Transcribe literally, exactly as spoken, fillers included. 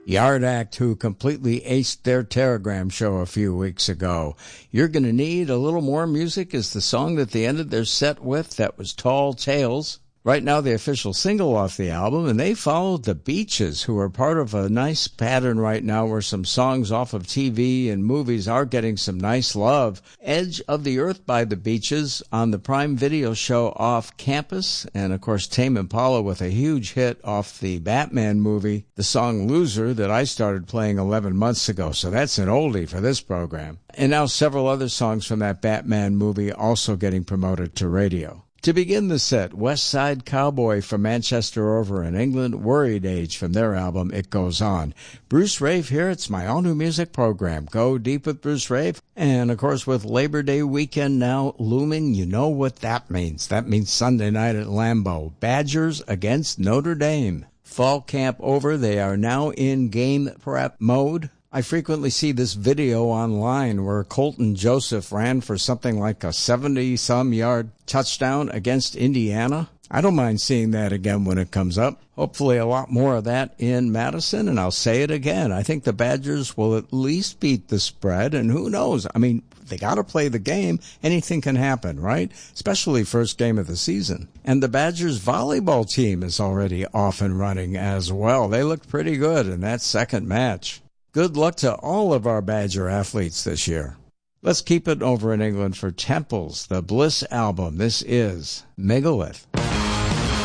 Yard Act, who completely aced their Telegram show a few weeks ago. You're Gonna Need a Little More Music is the song that they ended their set with. That was Tall Tales. Right now, the official single off the album, and they followed the Beaches, who are part of a nice pattern right now where some songs off of T V and movies are getting some nice love. Edge of the Earth by the Beaches on the Prime Video show Off Campus, and of course Tame Impala with a huge hit off the Batman movie, the song Loser that I started playing eleven months ago, so that's an oldie for this program. And now several other songs from that Batman movie also getting promoted to radio. To begin the set, West Side Cowboy from Manchester over in England, Worried Age from their album It Goes On. Bruce Rave here, it's my all-new music program. Go deep with Bruce Rave. And, of course, with Labor Day weekend now looming, you know what that means. That means Sunday night at Lambeau. Badgers against Notre Dame. Fall camp over, they are now in game prep mode. I frequently see this video online where Colton Joseph ran for something like a seventy-some yard touchdown against Indiana. I don't mind seeing that again when it comes up. Hopefully a lot more of that in Madison, and I'll say it again. I think the Badgers will at least beat the spread, and who knows? I mean, they got to play the game. Anything can happen, right? Especially first game of the season. And the Badgers volleyball team is already off and running as well. They looked pretty good in that second match. Good luck to all of our Badger athletes this year. Let's keep it over in England for Temples, the Bliss album. This is Megalith.